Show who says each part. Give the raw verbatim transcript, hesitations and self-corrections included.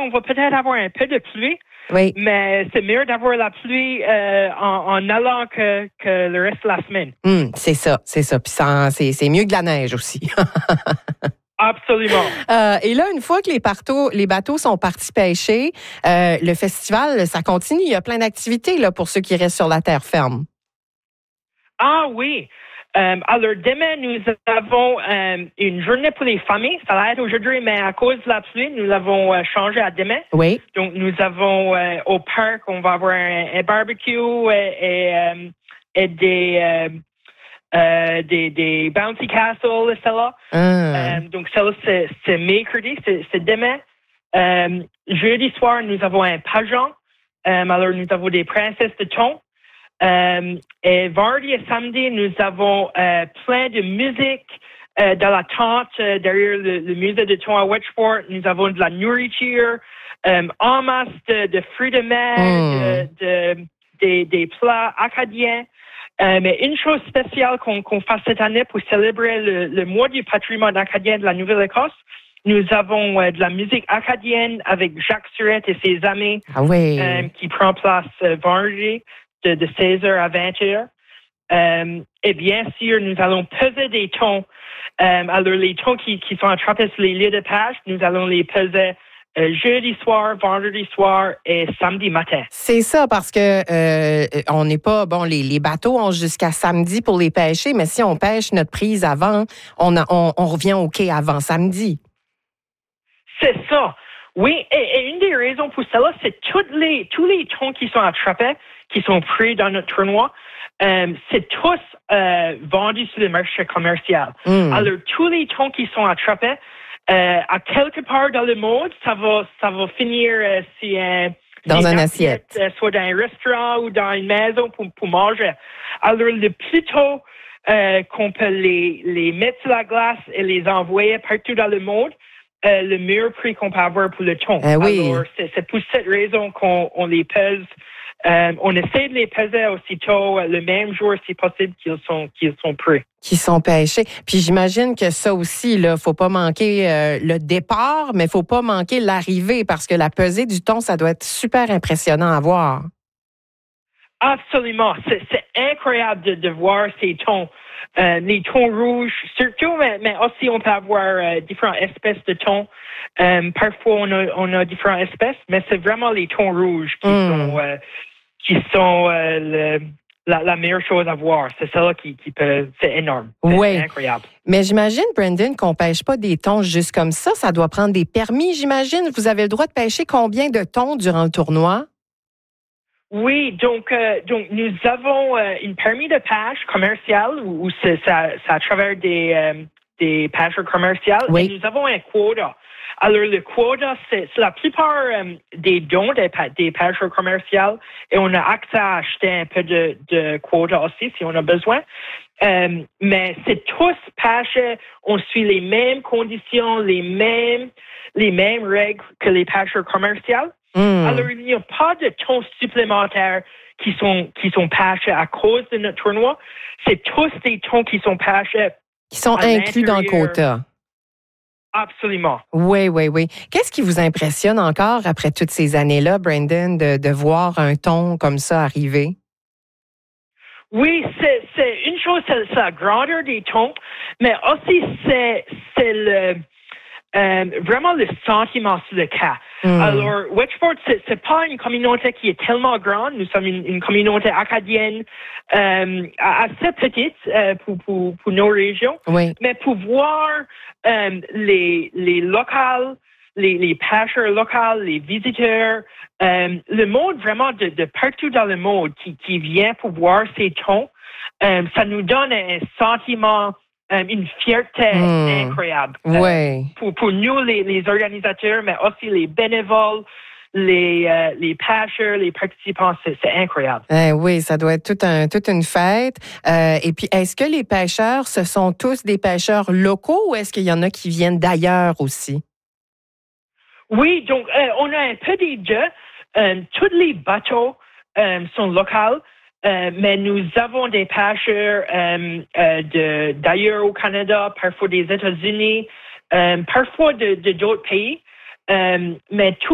Speaker 1: on va peut-être avoir un peu de pluie.
Speaker 2: Oui.
Speaker 1: Mais c'est mieux d'avoir la pluie euh, en, en allant que, que le reste de la semaine.
Speaker 2: Hum, c'est ça, c'est ça. Puis ça, c'est, c'est mieux que de la neige aussi.
Speaker 1: Absolument.
Speaker 2: Euh, et là, une fois que les bateaux, les bateaux sont partis pêcher, euh, le festival, ça continue. Il y a plein d'activités là, pour ceux qui restent sur la terre ferme.
Speaker 1: Ah oui. Euh, alors, demain, nous avons euh, une journée pour les familles. Ça va être aujourd'hui, mais à cause de la pluie, nous l'avons euh, changé à demain.
Speaker 2: Oui.
Speaker 1: Donc, nous avons euh, au parc, on va avoir un, un barbecue et, et, euh, et des, euh, euh, des, des bouncy castles, celle-là.
Speaker 2: Ah.
Speaker 1: Euh, donc, celle-là, c'est, c'est mercredi, c'est, c'est demain. Euh, jeudi soir, nous avons un pageant. Euh, alors, nous avons des princesses de thon. Euh, et vendredi et samedi, nous avons euh, plein de musique euh, dans la tente euh, derrière le, le musée de thon à Wedgeport. Nous avons de la nourriture, euh, en masse de, de fruits de mer,
Speaker 2: Mm.
Speaker 1: de, de, des, des plats acadiens. Euh, mais une chose spéciale qu'on, qu'on fait cette année pour célébrer le, le mois du patrimoine acadien de la Nouvelle-Écosse, nous avons euh, de la musique acadienne avec Jacques Surette et ses amis
Speaker 2: Ah oui.
Speaker 1: euh, qui prend place euh, vendredi. De, de seize heures à vingt heures. Euh, et bien sûr, nous allons peser des thons. Euh, alors, les thons qui, qui sont attrapés sur les lieux de pêche, nous allons les peser euh, jeudi soir, vendredi soir et samedi matin.
Speaker 2: C'est ça, parce que euh, on n'est pas... Bon, les, les bateaux ont jusqu'à samedi pour les pêcher, mais si on pêche notre prise avant, on, a, on, on revient au quai avant samedi.
Speaker 1: C'est ça. Oui, et, et une des raisons pour cela, c'est toutes les, tous les thons qui sont attrapés, qui sont pris dans notre tournoi, euh, c'est tous euh, vendus sur le marché commercial.
Speaker 2: Mm.
Speaker 1: Alors, tous les thons qui sont attrapés, euh, à quelque part dans le monde, ça va, ça va finir euh, si, euh,
Speaker 2: Dans
Speaker 1: si
Speaker 2: une
Speaker 1: une
Speaker 2: assiette.
Speaker 1: assiette, euh, soit dans un restaurant ou dans une maison pour, pour manger. Alors, le plus tôt euh, qu'on peut les, les mettre sur la glace et les envoyer partout dans le monde, Euh, le meilleur prix qu'on peut avoir pour le thon.
Speaker 2: Eh oui.
Speaker 1: Alors, c'est, c'est pour cette raison qu'on on les pèse. Euh, on essaie de les peser aussitôt, euh, le même jour, si possible, qu'ils sont, qu'ils sont prêts.
Speaker 2: Qui sont pêchés. Puis j'imagine que ça aussi, là, faut pas manquer euh, le départ, mais faut pas manquer l'arrivée, parce que la pesée du thon, ça doit être super impressionnant à voir.
Speaker 1: Absolument. C'est, c'est incroyable de, de voir ces thons. Euh, les thons rouges, surtout, mais, mais aussi on peut avoir euh, différentes espèces de thons. Euh, parfois, on a, on a différentes espèces, mais c'est vraiment les thons rouges qui
Speaker 2: Mm.
Speaker 1: sont, euh, qui sont euh, le, la, la meilleure chose à voir. C'est ça qui, qui peut... C'est énorme. C'est
Speaker 2: Oui.
Speaker 1: incroyable.
Speaker 2: Mais j'imagine, Brandon, qu'on pêche pas des thons juste comme ça. Ça doit prendre des permis, j'imagine. Vous avez le droit de pêcher combien de thons durant le tournoi?
Speaker 1: Oui, donc, euh, donc nous avons euh, une permis de pêche commerciale où, où c'est, ça, ça à travers des, euh, des pêcheurs commerciaux.
Speaker 2: Oui.
Speaker 1: Et nous avons un quota. Alors, le quota, c'est, c'est la plupart euh, des dons des, des pêcheurs commerciaux et on a accès à acheter un peu de, de quota aussi si on a besoin. Euh, mais c'est tous pêcheurs, on suit les mêmes conditions, les mêmes, les mêmes règles que les pêcheurs commerciaux.
Speaker 2: Mm.
Speaker 1: Alors, il n'y a pas de thons supplémentaires qui sont, qui sont pêchés à cause de notre tournoi. C'est tous des thons qui sont pêchés.
Speaker 2: Qui sont
Speaker 1: à
Speaker 2: inclus dans le
Speaker 1: l'intérieur.
Speaker 2: quota.
Speaker 1: Absolument.
Speaker 2: Oui, oui, oui. Qu'est-ce qui vous impressionne encore après toutes ces années-là, Brandon, de, de voir un thon comme ça arriver?
Speaker 1: Oui, c'est, c'est une chose, c'est, c'est la grandeur des thons, mais aussi c'est, c'est le, euh, vraiment le sentiment sur le cas.
Speaker 2: Mm.
Speaker 1: Alors, Wedgeport, c'est, c'est pas une communauté qui est tellement grande. Nous sommes une, une communauté acadienne euh, assez petite euh, pour, pour, pour nos régions.
Speaker 2: Oui.
Speaker 1: Mais pour voir euh, les, les locaux, les, les pêcheurs locaux, les visiteurs, euh, le monde vraiment de, de partout dans le monde qui, qui vient pour voir ces thons, euh, ça nous donne un sentiment, euh, une fierté
Speaker 2: Mm.
Speaker 1: incroyable.
Speaker 2: Oui.
Speaker 1: Euh, pour, pour nous, les, les organisateurs, mais aussi les bénévoles, les, euh, les pêcheurs, les participants, c'est, c'est incroyable.
Speaker 2: Eh oui, ça doit être tout un, toute une fête. Euh, et puis, est-ce que les pêcheurs, ce sont tous des pêcheurs locaux ou est-ce qu'il y en a qui viennent d'ailleurs aussi?
Speaker 1: Oui, donc euh, on a un peu des deux. Euh, tous les bateaux euh, sont locaux, euh, mais nous avons des pêcheurs euh, euh, de, d'ailleurs au Canada, parfois des États-Unis, euh, parfois de, de d'autres pays. Euh, mais tout